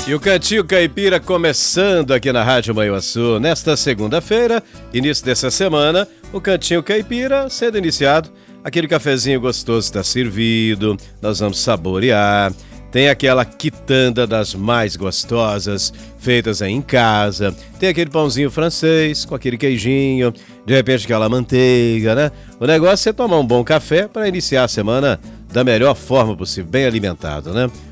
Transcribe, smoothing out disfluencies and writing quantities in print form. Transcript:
E o Cantinho Caipira começando aqui na Rádio Manhuaçu. Nesta segunda-feira, início dessa semana, o Cantinho Caipira sendo iniciado. Aquele cafezinho gostoso está servido, nós vamos saborear. Tem aquela quitanda das mais gostosas, feitas aí em casa. Tem aquele pãozinho francês com aquele queijinho, de repente aquela manteiga, né? O negócio é tomar um bom café para iniciar a semana da melhor forma possível, bem alimentado, né?